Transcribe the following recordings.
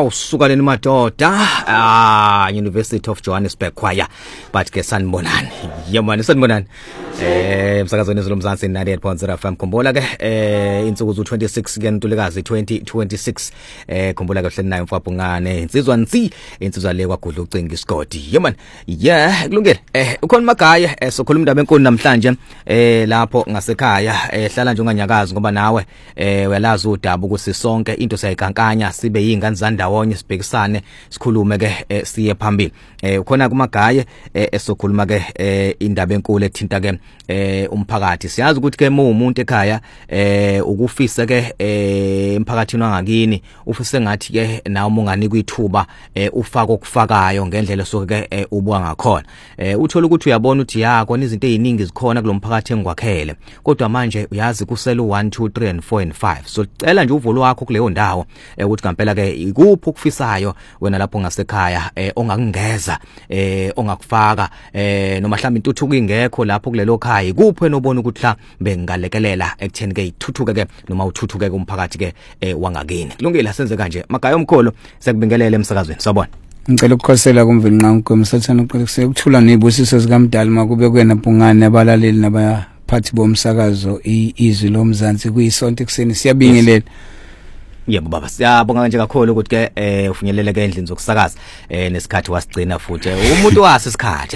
usukaleni madoda University of Johannesburg choir but ke sanibonani yemani sanibonani emsakazweni zolomzansi 98.0 FM khumbula ke insuku zu26 ke Ntulikazi 2026 khumbula ke hleli nayo mfabhungane insizwa nsi insizwa le kwagudla ucinga isigodi yemani kulungile ukhona magaya sokhuluma indaba enkulu namhlanje lapho ngasekhaya hlala nje unganyakazi ngoba nawe uyalazi udaba ukuthi sonke into sayikankanya sibe yingane zandawonye sibhekisane sikhulume ke siye phambili ukhona kumagaya esokhuluma ke indaba enkulu ethinta ke umphakathi siyazi ukuthi ke umuntu ekhaya ukufisa ke emphakathini wangakini ufise ngathi ke nawe ungani kwithuba ufaka okufakayo ngendlela soke ke ubuka ngakhona uthola ukuthi uyabona ukuthi yakho izinto eziningi zikhona kulomphakathi engikwakhele kodwa manje uyazi kusela 1 2 3 and 4 and 5 so cela nje uvolo wakho kuleyo ndawo ukuthi kampela ke ikuphi okufisayo wena lapho ngasekhaya ongakungeza ongakufaka noma mhlawumbe intuthuko ingekho lapho kulelo khaya ikuphi enobona ukuthi la bengalekelela ekutheni ke ithuthuke ke noma uthuthuke kumphakathi ke wangakini kulungile senze kanje magaya omkholo sekubingelele emsakazweni sabona ngicela ukukhosela kumvini nqa kumsathana uqelekise ukuthula nezibusiso zikaMdali makube kwena Mpungane abalaleli nabaphathi bomsakazo izwi lomzansi kuyisonto ekseni siyabingelela. Yebo baba siyabonga nje kakhulu ukuthi ke ufinyelele ke endlini zokusakaza nesikhathi wasigcina futhi umuntu wase isikhathi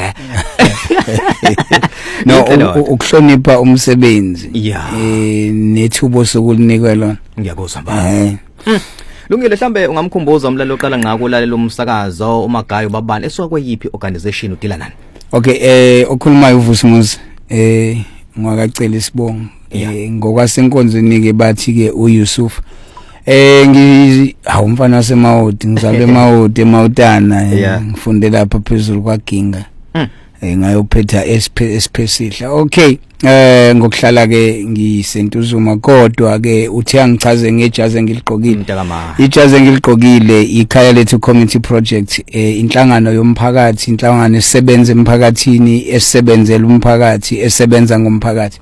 no ukuhlonipha umsebenzi nethubo sokulinikwa lona ngiyakuzwa baba Lungile mhlambe ungamkhumbuza umlalo oqala ngako lalela umsakazo umagayo babani esokweyipi organization udila nani Okay okhulumayo uVusimuzi ngwakacela isibongo ngokwasenkonzweni ke bathi ke uYusuf umfana waseMawoti ngizalwe eMawoti eMawutana ngifunde lapha phezulu kwaGinga ngayophetha esiphesihla okay ngokuhlala ke ngisentuzuma kodwa ke uthi angichaze ngejazi engiligqokile ijazi engiligqokile ikhaya lethu community project inhlangano yomphakathi inhlangano esebenza emphakathini esebenzela umphakathi esebenza ngomphakathi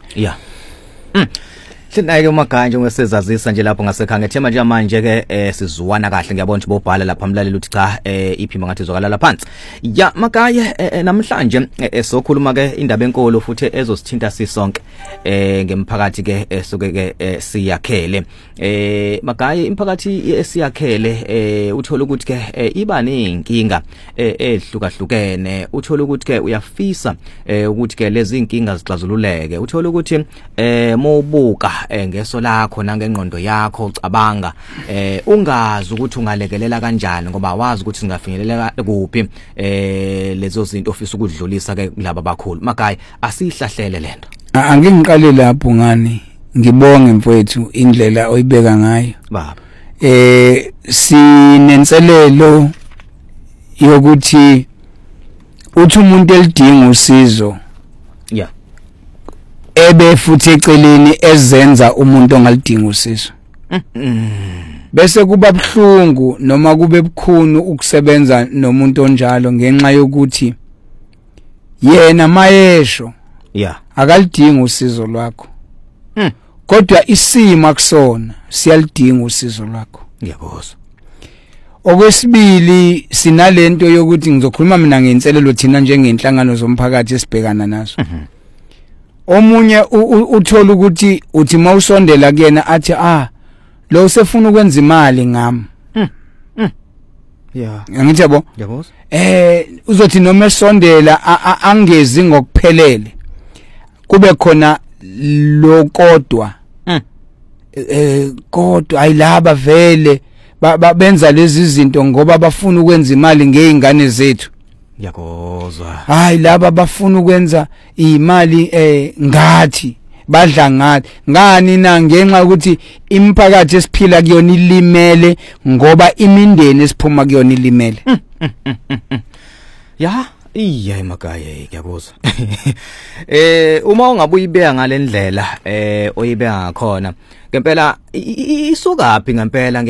Sinaye umagaya nje ngesezazisa nje lapho ngasekhanga ethema nje manje ke sizuwana kahle ngiyabona ukuthi bobhala lapha mlaleli uthi cha iphimba ngathi zokalala phansi ya magaya namhlanje sokhuluma ke indaba enkolo futhi ezosithinta sisonke ngemphakathi ke esuke ke siyakhele magaya imphakathi esiyakhele uthola ukuthi ke iba nezinkinga ehlukahlukene uthola ukuthi ke uyafisa ukuthi ke lezi inkinga zixazululeke uthola ukuthi mobuka ngeso lakho nangengqondo yakho ucabanga ungazi ukuthi ungalekelela kanjani ngoba wazi ukuthi singafinyelela kuphi lezo zinto ofisa ukudlulisa ke laba bakhulu magaya asihlahlele lento angingiqale lapho ngani ngibonge mfowethu indlela oyibeka ngayo baba sinenselelo yokuthi uthi umuntu elidinga usizo ebe futhi eceleni ezenza umuntu ongalidinga usizo bese kuba buhlungu noma kube bukhunu ukusebenza nomuntu onjalo ngenxa yokuthi yena mayesho akalidinga usizo lwakho kodwa isimo akusona siyalidinga usizo lwakho ngiyakuzwa okwesibili sinalento yokuthi ngizokhuluma mina ngenselelo thina njengenhlangano zomphakathi esibhekana nazo omunye uthola ukuthi uthi mawusondela kuyena athi lo usefuna ukwenza imali ngami ngithi yabo uzothi noma esondela angezi ngokuphelele kube khona lo kodwa kodwa ayilaba vele benza lezi zinto ngoba bafuna ukwenza imali ngeingane zethu yakozwa hayi laba bafuna ukwenza imali ngathi badla ngathi ngani na ngenxa ukuthi imphakathi esiphila kuyona ilimele ngoba imindeni esiphuma kuyona ilimele iya magaya ngiyakuzwa uma ungabuyibeka ngalendlela oyibeka ngakhona ngempela isukaphi ngempela